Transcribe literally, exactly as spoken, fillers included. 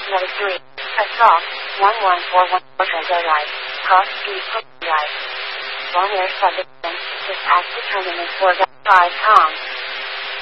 Letter three. Press off. one one four one. Go right. Cross speed. Right. Long air subject. This act determinant for five Tom.